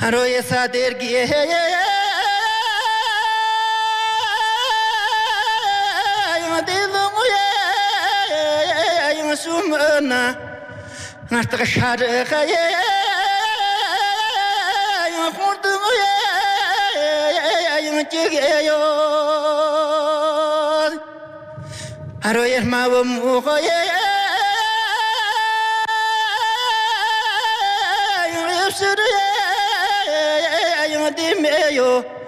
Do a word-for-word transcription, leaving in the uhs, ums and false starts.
Aroye sadergi Sumana Narta Shara Aroyer Mawamu Dimeyo